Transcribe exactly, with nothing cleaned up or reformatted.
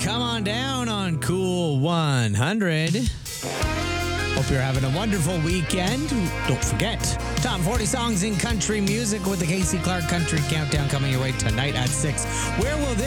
Come on down on Cool one hundred. Hope you're having a wonderful weekend. Don't forget, top forty songs in country music with the Casey Clark Country Countdown coming your way tonight at six. Where will this